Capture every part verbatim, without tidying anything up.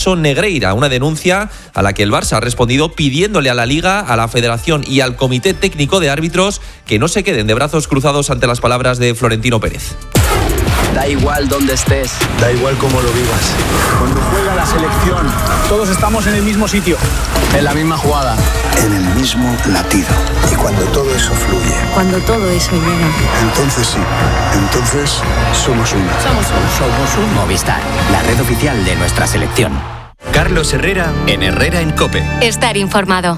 Nacho Negreira, una denuncia a la que el Barça ha respondido pidiéndole a la Liga, a la Federación y al Comité Técnico de Árbitros que no se queden de brazos cruzados ante las palabras de Florentino Pérez. Da igual dónde estés, da igual cómo lo vivas. Cuando juega la selección, todos estamos en el mismo sitio, en la misma jugada, en el mismo latido. Y cuando todo eso fluye, cuando todo eso llega, entonces sí, entonces somos uno. Somos uno. Somos un Movistar, la red oficial de nuestra selección. Carlos Herrera en Herrera en COPE. Estar informado.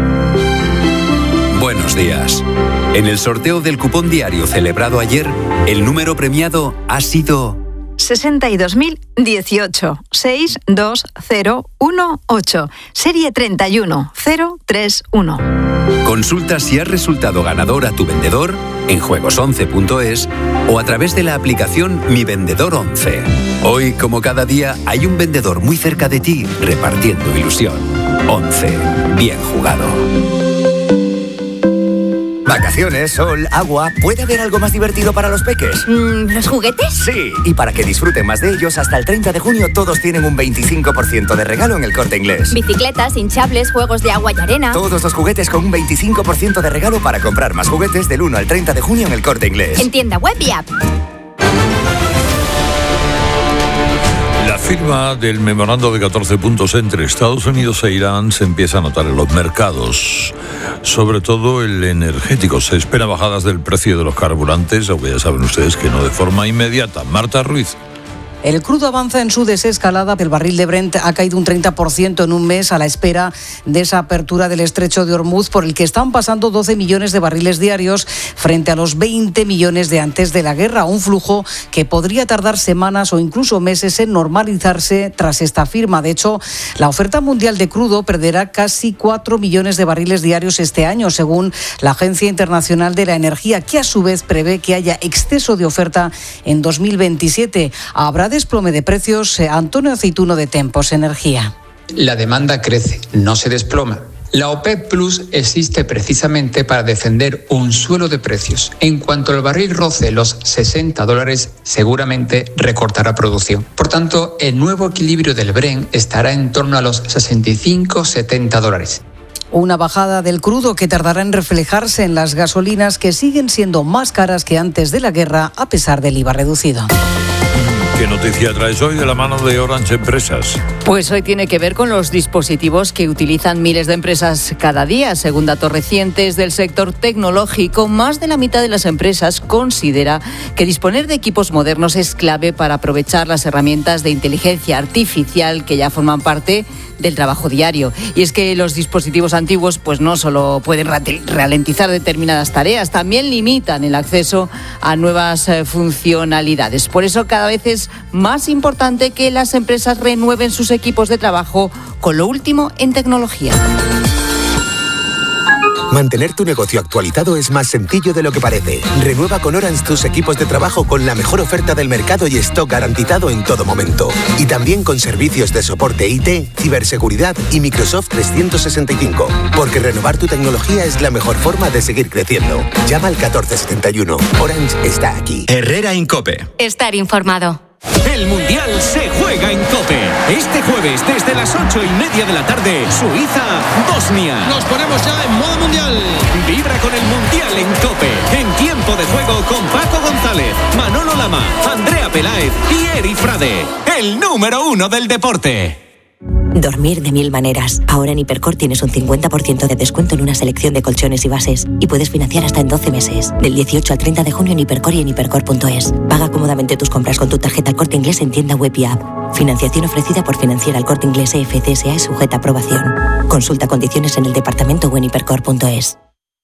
Buenos días. En el sorteo del cupón diario celebrado ayer, el número premiado ha sido sesenta y dos mil dieciocho, seis dos cero uno ocho, serie treinta y uno cero treinta y uno. Consulta si has resultado ganador a tu vendedor en juegos once punto es o a través de la aplicación Mi Vendedor once. Hoy, como cada día, hay un vendedor muy cerca de ti repartiendo ilusión. once. Bien jugado. Vacaciones, sol, agua. ¿Puede haber algo más divertido para los peques? Mm, ¿Los juguetes? Sí, y para que disfruten más de ellos, hasta el treinta de junio todos tienen un veinticinco por ciento de regalo en El Corte Inglés. Bicicletas, hinchables, juegos de agua y arena. Todos los juguetes con un veinticinco por ciento de regalo para comprar más juguetes del uno al treinta de junio en El Corte Inglés. En tienda web y app. La firma del memorando de catorce puntos entre Estados Unidos e Irán se empieza a notar en los mercados, sobre todo el energético. Se espera bajadas del precio de los carburantes, aunque ya saben ustedes que no de forma inmediata. Marta Ruiz. El crudo avanza en su desescalada. El barril de Brent ha caído un treinta por ciento en un mes a la espera de esa apertura del estrecho de Hormuz, por el que están pasando doce millones de barriles diarios frente a los veinte millones de antes de la guerra. Un flujo que podría tardar semanas o incluso meses en normalizarse tras esta firma. De hecho, la oferta mundial de crudo perderá casi cuatro millones de barriles diarios este año, según la Agencia Internacional de la Energía, que a su vez prevé que haya exceso de oferta en dos mil veintisiete. Habrá desplome de precios. Antonio Aceituno, de Tempos Energía. La demanda crece, no se desploma. La OPEP Plus existe precisamente para defender un suelo de precios. En cuanto el barril roce los sesenta dólares, seguramente recortará producción. Por tanto, el nuevo equilibrio del Brent estará en torno a los sesenta y cinco a setenta dólares. Una bajada del crudo que tardará en reflejarse en las gasolinas, que siguen siendo más caras que antes de la guerra a pesar del I V A reducido. ¿Qué noticia traes hoy de la mano de Orange Empresas? Pues hoy tiene que ver con los dispositivos que utilizan miles de empresas cada día. Según datos recientes del sector tecnológico, más de la mitad de las empresas considera que disponer de equipos modernos es clave para aprovechar las herramientas de inteligencia artificial que ya forman parte del trabajo diario. Y es que los dispositivos antiguos pues no solo pueden ralentizar determinadas tareas, también limitan el acceso a nuevas eh, funcionalidades. Por eso cada vez es más importante que las empresas renueven sus equipos de trabajo con lo último en tecnología. Mantener tu negocio actualizado es más sencillo de lo que parece. Renueva con Orange tus equipos de trabajo con la mejor oferta del mercado y stock garantizado en todo momento. Y también con servicios de soporte I T, ciberseguridad y Microsoft trescientos sesenta y cinco. Porque renovar tu tecnología es la mejor forma de seguir creciendo. Llama al catorce setenta y uno. Orange está aquí. Herrera en COPE. Estar informado. El Mundial se juega en COPE. Este jueves, desde las ocho y media de la tarde, Suiza-Bosnia. Nos ponemos ya en modo mundial. Vibra con el Mundial en COPE. En tiempo de juego con Paco González, Manolo Lama, Andrea Peláez y Eri Frade. El número uno del deporte. Dormir de mil maneras. Ahora en Hipercor tienes un cincuenta por ciento de descuento en una selección de colchones y bases. Y puedes financiar hasta en doce meses. Del dieciocho al treinta de junio en Hipercor y en hipercor punto es. Paga cómodamente tus compras con tu tarjeta El Corte Inglés en tienda web y app. Financiación ofrecida por Financiera El Corte Inglés E F C S A y sujeta a aprobación. Consulta condiciones en el departamento o en hipercor punto es.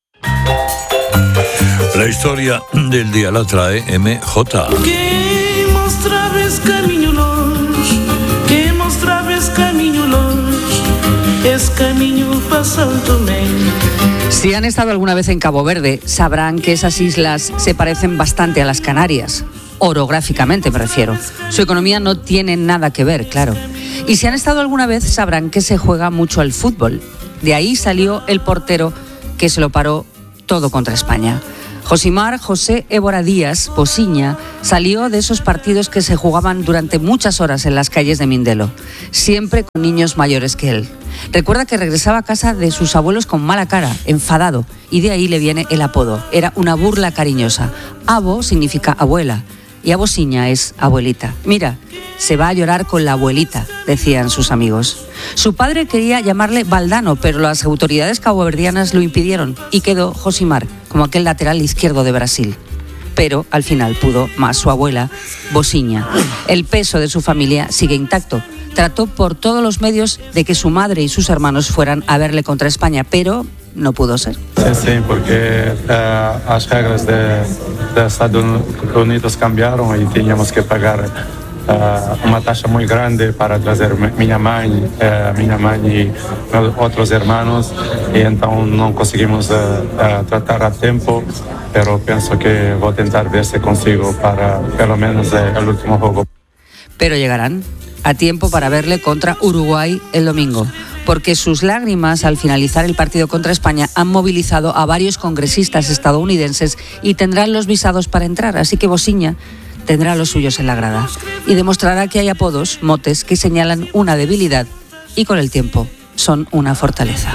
La historia del día la trae M J. Que mostrabes camino longe, que mostrabes camino longe, es camino para Santo Tomé. Si han estado alguna vez en Cabo Verde, sabrán que esas islas se parecen bastante a las Canarias. Orográficamente me refiero. Su economía no tiene nada que ver, claro. Y si han estado alguna vez, sabrán que se juega mucho al fútbol. De ahí salió el portero que se lo paró todo contra España. Josimar José Évora Díaz, Bosiña, salió de esos partidos que se jugaban durante muchas horas en las calles de Mindelo, siempre con niños mayores que él. Recuerda que regresaba a casa de sus abuelos con mala cara, enfadado, y de ahí le viene el apodo. Era una burla cariñosa. Abo significa abuela y Abosiña es abuelita. Mira, se va a llorar con la abuelita, decían sus amigos. Su padre quería llamarle Valdano, pero las autoridades caboverdianas lo impidieron y quedó Josimar, como aquel lateral izquierdo de Brasil. Pero al final pudo más su abuela, Bosiña. El peso de su familia sigue intacto. Trató por todos los medios de que su madre y sus hermanos fueran a verle contra España, pero no pudo ser. Sí, sí, porque uh, las reglas de, de Estados Unidos cambiaron y teníamos que pagar uh, una tasa muy grande para traer mi mamá, uh, mi mamá y otros hermanos, y entonces no conseguimos uh, uh, tratar a tiempo, pero pienso que voy a intentar ver si consigo para por lo menos uh, el último juego. Pero llegarán a tiempo para verle contra Uruguay el domingo, porque sus lágrimas al finalizar el partido contra España han movilizado a varios congresistas estadounidenses y tendrán los visados para entrar, así que Bosiña tendrá los suyos en la grada y demostrará que hay apodos, motes, que señalan una debilidad y con el tiempo son una fortaleza.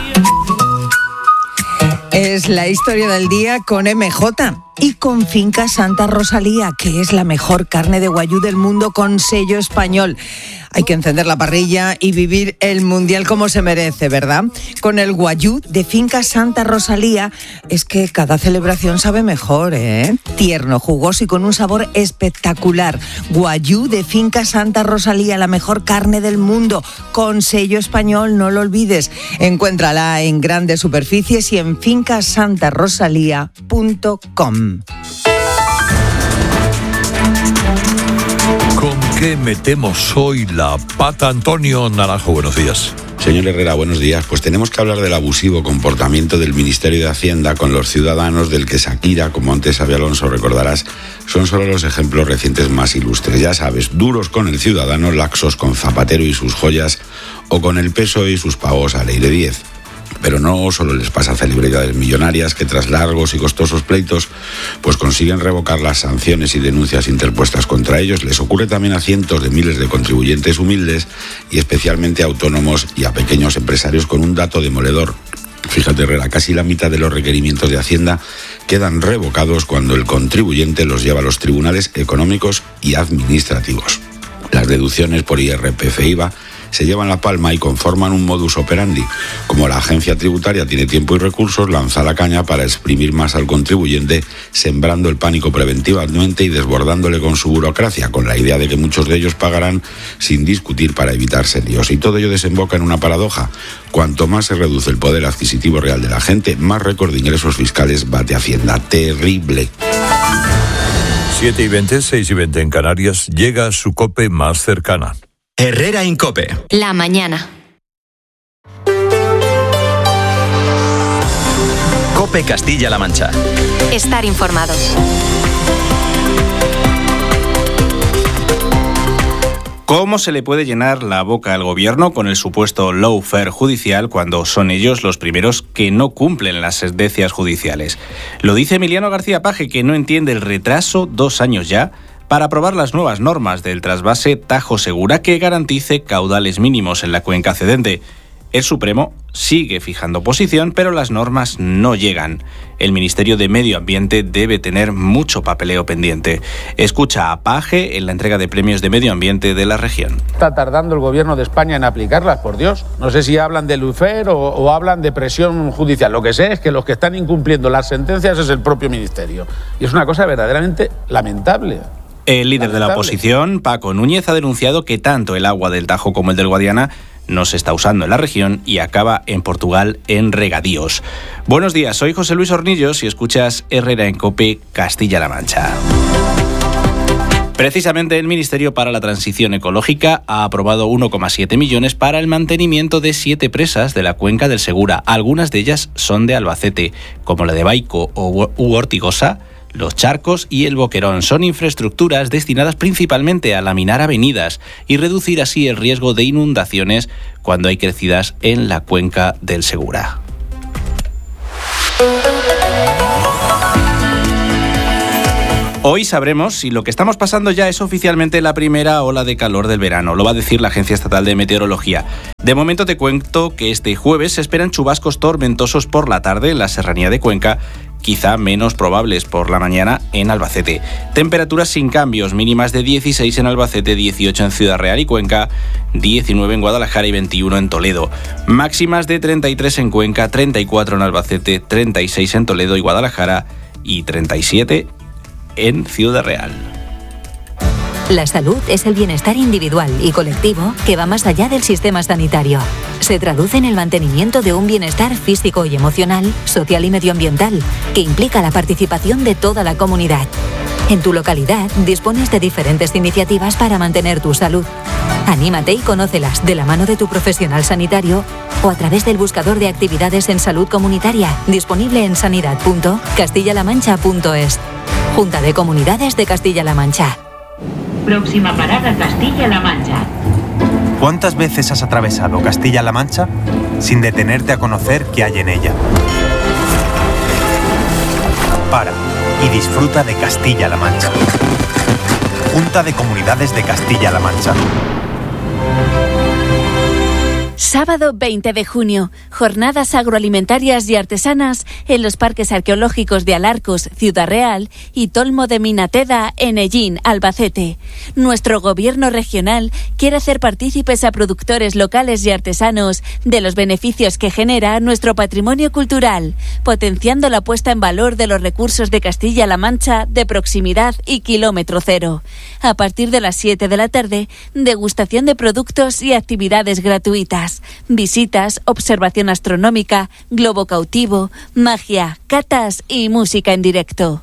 Es la historia del día con eme jota y con Finca Santa Rosalía, que es la mejor carne de guayú del mundo con sello español. Hay que encender la parrilla y vivir el mundial como se merece, ¿verdad? Con el guayú de Finca Santa Rosalía es que cada celebración sabe mejor, ¿eh? Tierno, jugoso y con un sabor espectacular. Guayú de Finca Santa Rosalía, la mejor carne del mundo, con sello español, no lo olvides. Encuéntrala en grandes superficies y en finca santa rosalía punto com. ¿Con qué metemos hoy la pata? Antonio Naranjo, buenos días. Señor Herrera, buenos días. Pues tenemos que hablar del abusivo comportamiento del Ministerio de Hacienda con los ciudadanos, del que Shakira, como antes Xabi Alonso recordarás, son solo los ejemplos recientes más ilustres. Ya sabes, duros con el ciudadano, laxos con Zapatero y sus joyas, o con el P S O E y sus pagos a ley de diez. Pero no solo les pasa a celebridades millonarias que tras largos y costosos pleitos pues consiguen revocar las sanciones y denuncias interpuestas contra ellos. Les ocurre también a cientos de miles de contribuyentes humildes y especialmente a autónomos y a pequeños empresarios con un dato demoledor. Fíjate, Herrera, casi la mitad de los requerimientos de Hacienda quedan revocados cuando el contribuyente los lleva a los tribunales económicos y administrativos. Las deducciones por I R P F e I V A se llevan la palma y conforman un modus operandi. Como la agencia tributaria tiene tiempo y recursos, lanza la caña para exprimir más al contribuyente, sembrando el pánico preventivamente y desbordándole con su burocracia, con la idea de que muchos de ellos pagarán sin discutir para evitarse líos. Y todo ello desemboca en una paradoja. Cuanto más se reduce el poder adquisitivo real de la gente, más récord de ingresos fiscales bate Hacienda. Terrible. siete y veinte, seis y veinte en Canarias, llega su COPE más cercana. Herrera en COPE. La mañana. COPE Castilla-La Mancha. Estar informado. ¿Cómo se le puede llenar la boca al gobierno con el supuesto lawfare judicial cuando son ellos los primeros que no cumplen las sentencias judiciales? Lo dice Emiliano García Paje, que no entiende el retraso, dos años ya, para aprobar las nuevas normas del trasvase Tajo Segura que garantice caudales mínimos en la cuenca cedente. El Supremo sigue fijando posición, pero las normas no llegan. El Ministerio de Medio Ambiente debe tener mucho papeleo pendiente. Escucha a Paje en la entrega de premios de medio ambiente de la región. Está tardando el gobierno de España en aplicarlas, por Dios. No sé si hablan de lawfare o, o hablan de presión judicial. Lo que sé es que los que están incumpliendo las sentencias es el propio Ministerio. Y es una cosa verdaderamente lamentable. El líder de la oposición, Paco Núñez, ha denunciado que tanto el agua del Tajo como el del Guadiana no se está usando en la región y acaba en Portugal en regadíos. Buenos días, soy José Luis Hornillos y escuchas Herrera en COPE Castilla-La Mancha. Precisamente el Ministerio para la Transición Ecológica ha aprobado uno coma siete millones para el mantenimiento de siete presas de la cuenca del Segura. Algunas de ellas son de Albacete, como la de Baico u Ortigosa, Los Charcos y el Boquerón. Son infraestructuras destinadas principalmente a laminar avenidas y reducir así el riesgo de inundaciones cuando hay crecidas en la cuenca del Segura. Hoy sabremos si lo que estamos pasando ya es oficialmente la primera ola de calor del verano. Lo va a decir la Agencia Estatal de Meteorología. De momento te cuento que este jueves se esperan chubascos tormentosos por la tarde en la serranía de Cuenca, quizá menos probables por la mañana en Albacete. Temperaturas sin cambios, mínimas de dieciséis en Albacete, dieciocho en Ciudad Real y Cuenca, diecinueve en Guadalajara y veintiuno en Toledo. Máximas de treinta y tres en Cuenca, treinta y cuatro en Albacete, treinta y seis en Toledo y Guadalajara y treinta y siete en Ciudad Real. La salud es el bienestar individual y colectivo que va más allá del sistema sanitario. Se traduce en el mantenimiento de un bienestar físico y emocional, social y medioambiental, que implica la participación de toda la comunidad. En tu localidad dispones de diferentes iniciativas para mantener tu salud. Anímate y conócelas de la mano de tu profesional sanitario o a través del buscador de actividades en salud comunitaria, disponible en sanidad punto castilla la mancha punto es. Junta de Comunidades de Castilla-La Mancha. Próxima parada, Castilla-La Mancha. ¿Cuántas veces has atravesado Castilla-La Mancha sin detenerte a conocer qué hay en ella? Para y disfruta de Castilla-La Mancha. Junta de Comunidades de Castilla-La Mancha. Sábado veinte de junio, jornadas agroalimentarias y artesanas en los parques arqueológicos de Alarcos, Ciudad Real y Tolmo de Minateda, en Ellín, Albacete. Nuestro gobierno regional quiere hacer partícipes a productores locales y artesanos de los beneficios que genera nuestro patrimonio cultural, potenciando la puesta en valor de los recursos de Castilla-La Mancha de proximidad y kilómetro cero. A partir de las siete de la tarde, degustación de productos y actividades gratuitas. Visitas, observación astronómica, globo cautivo, magia, catas y música en directo.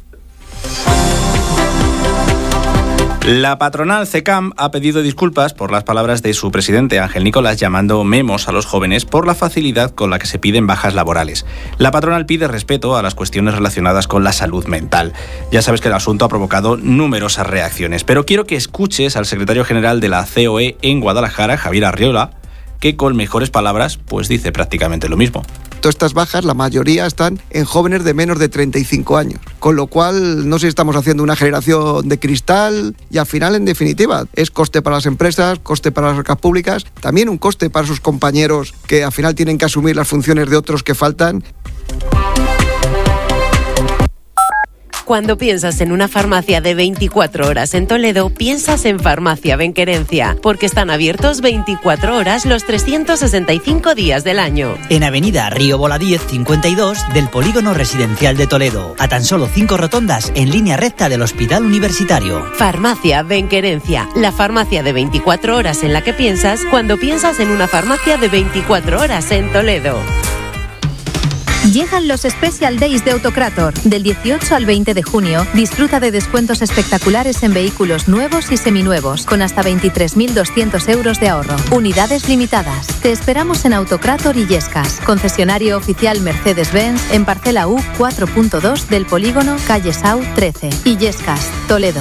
La patronal CECAM ha pedido disculpas por las palabras de su presidente Ángel Nicolás, llamando memos a los jóvenes por la facilidad con la que se piden bajas laborales. La patronal pide respeto a las cuestiones relacionadas con la salud mental. Ya sabes que el asunto ha provocado numerosas reacciones, pero quiero que escuches al secretario general de la C O E en Guadalajara, Javier Arriola, que con mejores palabras pues dice prácticamente lo mismo. Todas estas bajas, la mayoría están en jóvenes de menos de treinta y cinco años, con lo cual no sé si estamos haciendo una generación de cristal y al final, en definitiva, es coste para las empresas, coste para las arcas públicas, también un coste para sus compañeros que al final tienen que asumir las funciones de otros que faltan. Cuando piensas en una farmacia de veinticuatro horas en Toledo, piensas en Farmacia Benquerencia, porque están abiertos veinticuatro horas los trescientos sesenta y cinco días del año. En Avenida Río Voladíez cincuenta y dos del Polígono Residencial de Toledo, a tan solo cinco rotondas en línea recta del Hospital Universitario. Farmacia Benquerencia, la farmacia de veinticuatro horas en la que piensas cuando piensas en una farmacia de veinticuatro horas en Toledo. Llegan los Special Days de Autocrator. Del dieciocho al veinte de junio, disfruta de descuentos espectaculares en vehículos nuevos y seminuevos, con hasta veintitrés mil doscientos euros de ahorro. Unidades limitadas. Te esperamos en Autocrator y Yescas, concesionario oficial Mercedes-Benz, en parcela U cuatro punto dos del polígono Calle Sau trece. Y Yescas, Toledo.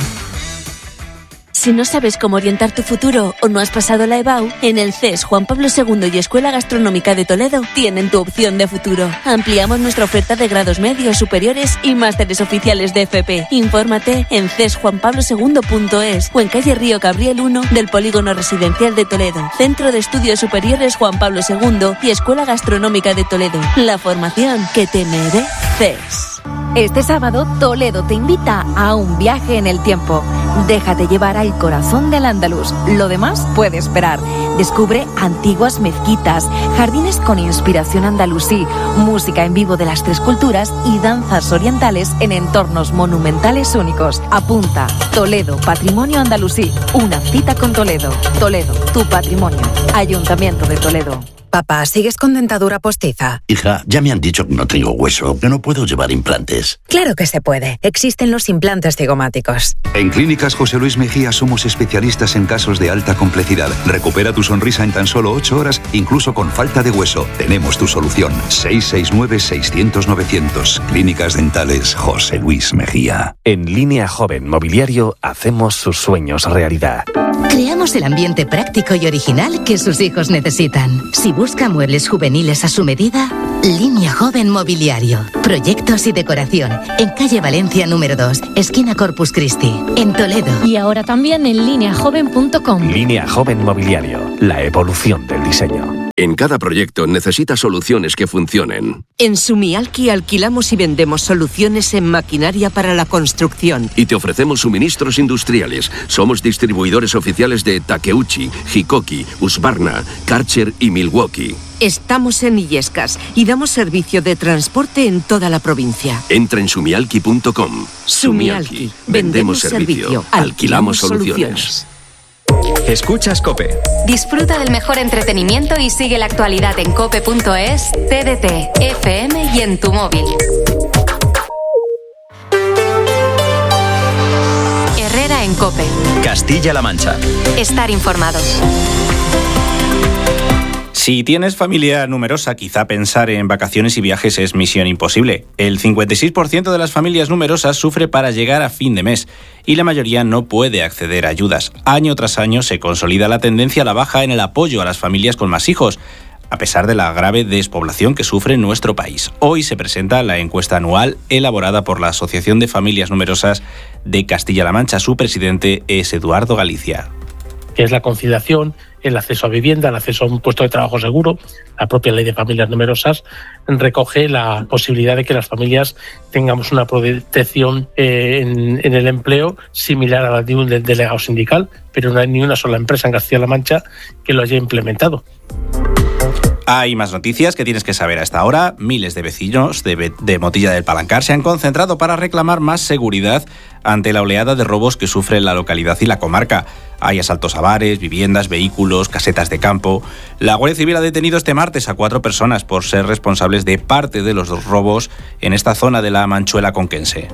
Si no sabes cómo orientar tu futuro o no has pasado la EBAU, en el C E S Juan Pablo segundo y Escuela Gastronómica de Toledo tienen tu opción de futuro. Ampliamos nuestra oferta de grados medios, superiores y másteres oficiales de F P. Infórmate en c e s juan pablo segundo punto es o en calle Río Gabriel uno del Polígono Residencial de Toledo. Centro de Estudios Superiores Juan Pablo segundo y Escuela Gastronómica de Toledo. La formación que te mereces. Este sábado, Toledo te invita a un viaje en el tiempo. Déjate llevar al corazón del Andaluz. Lo demás puede esperar. Descubre antiguas mezquitas, jardines con inspiración andalusí, música en vivo de las tres culturas y danzas orientales en entornos monumentales únicos. Apunta, Toledo, Patrimonio Andalusí. Una cita con Toledo. Toledo, tu patrimonio. Ayuntamiento de Toledo. Papá, ¿sigues con dentadura postiza? Hija, ya me han dicho que no tengo hueso, que no puedo llevar implantes. Claro que se puede. Existen los implantes cigomáticos. En Clínicas José Luis Mejía somos especialistas en casos de alta complejidad. Recupera tu sonrisa en tan solo ocho horas, incluso con falta de hueso. Tenemos tu solución. seis seis nueve, seiscientos, novecientos. Clínicas Dentales José Luis Mejía. En Línea Joven Mobiliario hacemos sus sueños realidad. Creamos el ambiente práctico y original que sus hijos necesitan. Si busca muebles juveniles a su medida, Línea Joven Mobiliario. Proyectos y decoración. En calle Valencia número dos, esquina Corpus Christi, en Toledo. Y ahora también en línea joven punto com. Línea Joven Mobiliario. La evolución del diseño. En cada proyecto necesita soluciones que funcionen. En Sumialki alquilamos y vendemos soluciones en maquinaria para la construcción. Y te ofrecemos suministros industriales. Somos distribuidores oficiales de Takeuchi, Hikoki, Husqvarna, Karcher y Milwaukee. Estamos en Illescas y damos servicio de transporte en toda la provincia. Entra en sumialki punto com. Sumialki. Vendemos servicio. Alquilamos soluciones. Escuchas COPE. Disfruta del mejor entretenimiento y sigue la actualidad en cope punto es, T D T, F M y en tu móvil. Herrera en COPE. Castilla-La Mancha. Estar informado. Si tienes familia numerosa, quizá pensar en vacaciones y viajes es misión imposible. El cincuenta y seis por ciento de las familias numerosas sufre para llegar a fin de mes y la mayoría no puede acceder a ayudas. Año tras año se consolida la tendencia a la baja en el apoyo a las familias con más hijos, a pesar de la grave despoblación que sufre nuestro país. Hoy se presenta la encuesta anual elaborada por la Asociación de Familias Numerosas de Castilla-La Mancha. Su presidente es Eduardo Galicia. Que es la conciliación, el acceso a vivienda, el acceso a un puesto de trabajo seguro. La propia ley de familias numerosas recoge la posibilidad de que las familias tengamos una protección eh, en, en el empleo similar a la de un delegado sindical, pero no hay ni una sola empresa en Castilla-La Mancha que lo haya implementado. Hay más noticias que tienes que saber a esta hora. Miles de vecinos de, de Motilla del Palancar se han concentrado para reclamar más seguridad ante la oleada de robos que sufre la localidad y la comarca. Hay asaltos a bares, viviendas, vehículos, casetas de campo. La Guardia Civil ha detenido este martes a cuatro personas por ser responsables de parte de los robos en esta zona de la Manchuela conquense.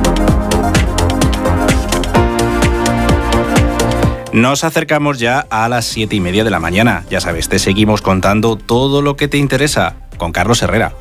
Nos acercamos ya a las siete y media de la mañana. Ya sabes, te seguimos contando todo lo que te interesa con Carlos Herrera.